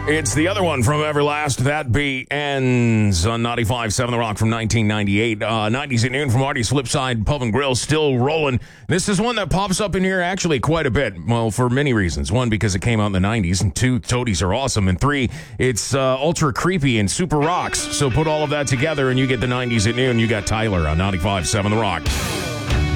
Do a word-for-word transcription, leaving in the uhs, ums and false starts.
It's the other one from Everlast. That be ends on ninety-five point seven The Rock from nineteen ninety-eight. Uh, nineties at noon from Artie's Flipside Pub and Grill, still rolling. This is one that pops up in here actually quite a bit. Well, for many reasons. One, because it came out in the nineties. And two, Toadies are awesome. And three, it's uh, ultra creepy and super rocks. So put all of that together and you get the nineties at noon. You got Tyler on ninety-five point seven The Rock.